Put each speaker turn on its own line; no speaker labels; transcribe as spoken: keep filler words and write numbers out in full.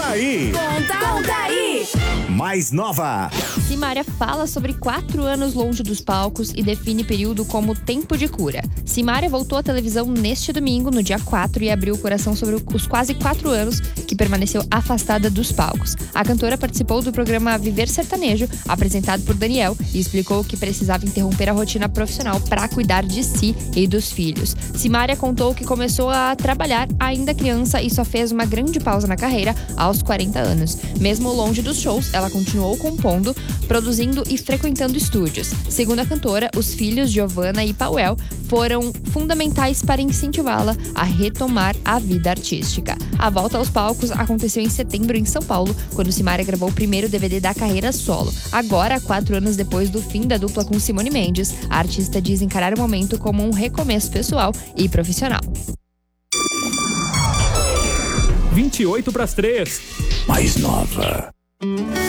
aí.
Conta, conta aí.
Mais nova.
Simária fala sobre quatro anos longe dos palcos e define período como tempo de cura. Simária voltou à televisão neste domingo, no dia quatro, e abriu o coração sobre os quase quatro anos que permaneceu afastada dos palcos. A cantora participou do programa Viver Sertanejo, apresentado por Daniel, e explicou que precisava interromper a rotina profissional para cuidar de si e dos filhos. Simária contou que começou a trabalhar ainda criança e só fez uma grande pausa na carreira aos quarenta anos. Mesmo longe dos shows, ela continuou compondo, produzindo e frequentando estúdios. Segundo a cantora, os filhos Giovanna e Pauel foram fundamentais para incentivá-la a retomar a vida artística. A volta aos palcos aconteceu em setembro em São Paulo, quando Simária gravou o primeiro D V D da carreira solo. Agora, quatro anos depois do fim da dupla com Simone Mendes, a artista diz encarar o momento como um recomeço pessoal e profissional.
vinte e oito para as três.
Mais nova.